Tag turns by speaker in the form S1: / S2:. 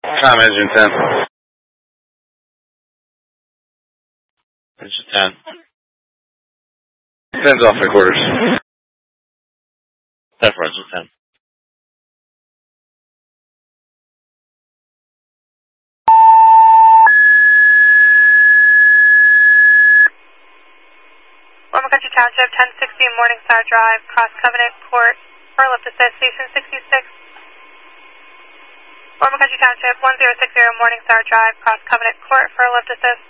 S1: Engine 10. Engine 10. 10's off headquarters. 10 for engine 10.
S2: Loma Country Township, 1060 Morningstar Drive, Cross Covenant Court, for lift assist, Station 66. Loma Country Township, 1060 Morningstar Drive, Cross Covenant Court, for lift assist.